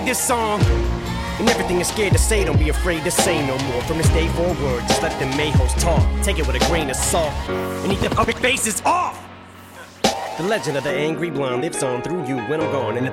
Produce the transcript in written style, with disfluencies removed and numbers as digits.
this song. And everything you're scared to say, don't be afraid to say no more. From this day forward, just let the mayhoes talk. Take it with a grain of salt and eat the public faces off. The legend of the angry blonde lives on through you when I'm gone. And